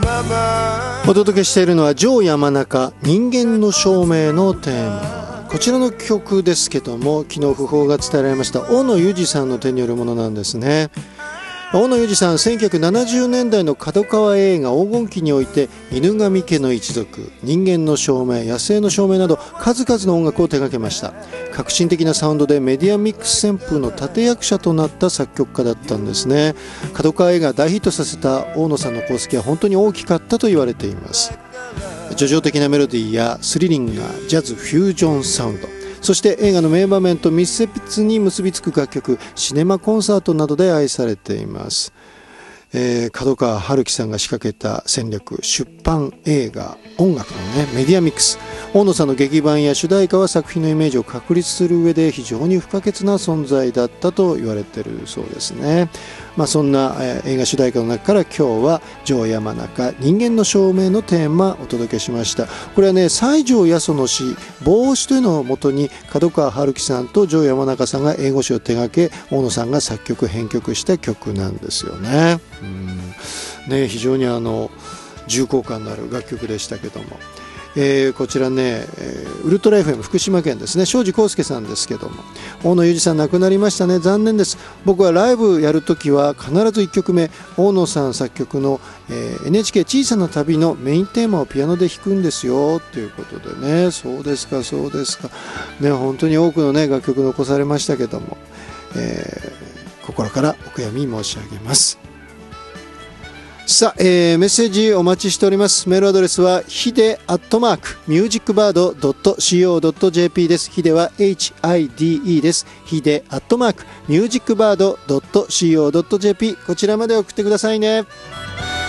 お届けしているのはジョー山中人間の証明のテーマ。こちらの曲ですけども、昨日訃報が伝えられました大野裕二さんの手によるものなんですね。大野裕二さん、1970年代の角川映画黄金期において犬神家の一族、人間の証明、野生の証明など数々の音楽を手掛けました。革新的なサウンドでメディアミックス旋風の立役者となった作曲家だったんですね。角川映画を大ヒットさせた大野さんの功績は本当に大きかったと言われています。叙情的なメロディーやスリリングなジャズフュージョンサウンド、そして映画の名場面と密接に結びつく楽曲、シネマコンサートなどで愛されています。角川春樹さんが仕掛けた戦略、出版、映画、音楽のメディアミックス。大野さんの劇版や主題歌は作品のイメージを確立する上で非常に不可欠な存在だったと言われているそうですね。そんな、映画主題歌の中から今日はジョー山中人間の証明のテーマお届けしました。これはね、西条八十の詩帽子というのをもとに角川春樹さんとジョー山中さんが英語詞を手掛け、大野さんが作曲編曲した曲なんですよね。非常に重厚感のある楽曲でしたけども、こちらね、ウルトラ FM 福島県ですね、庄司康介さんですけども、大野裕二さん亡くなりましたね。残念です。僕はライブやるときは必ず1曲目大野さん作曲の、NHK 小さな旅のメインテーマをピアノで弾くんですよということでね。そうですかそうですかね、本当に多くのね楽曲残されましたけども、心からお悔やみ申し上げます。さあ、メッセージお待ちしております。メールアドレスはhide@musicbird.co.jp です。hideは HIDE です。hide@musicbird.co.jp、 こちらまで送ってくださいね。